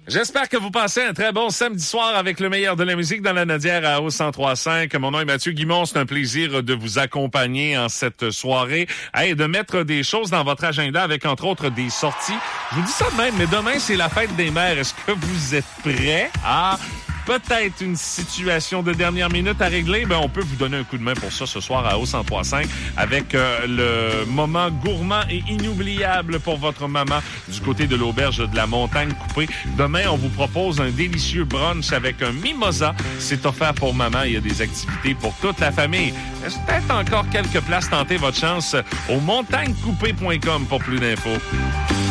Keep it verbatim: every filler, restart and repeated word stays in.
J'espère que vous passez un très bon samedi soir avec le meilleur de la musique dans la Nadière à O cent trois cinq. Mon nom est Mathieu Guimond. C'est un plaisir de vous accompagner en cette soirée et de mettre des choses dans votre agenda avec, entre autres, des sorties. Je vous dis ça de même, mais demain, c'est la fête des mères. Est-ce que vous êtes prêts à... peut-être une situation de dernière minute à régler, ben on peut vous donner un coup de main pour ça ce soir à O cent trois cinq avec euh, le moment gourmand et inoubliable pour votre maman du côté de l'auberge de la Montagne Coupée. Demain, on vous propose un délicieux brunch avec un mimosa. C'est offert pour maman. Il y a des activités pour toute la famille. Reste peut-être encore quelques places. Tentez votre chance au montagne coupée point com pour plus d'infos.